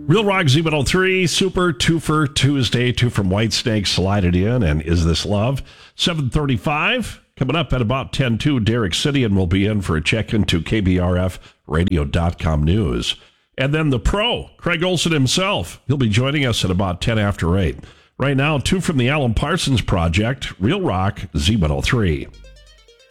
Real Rock Z103, Super Twofer Tuesday, two from Whitesnake, Slide It In, and Is This Love? 7:35, coming up at about 10:02, Derek City, and we'll be in for a check into KBRFradio.com news. And then the pro, Craig Olson himself, he'll be joining us at about 10 after 8. Right now, two from the Alan Parsons Project, Real Rock Z103.